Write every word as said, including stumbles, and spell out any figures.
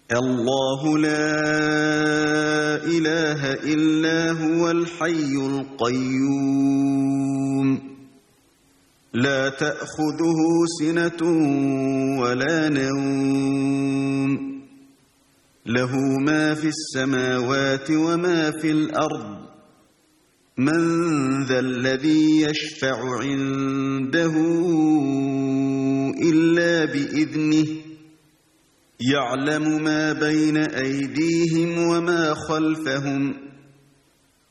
الله لا إله إلا هو الحي القيوم لا تأخذه سنة ولا نوم له ما في السماوات وما في الأرض من ذا الذي يشفع عنده إلا بإذنه يعلم ما بين أيديهم وما خلفهم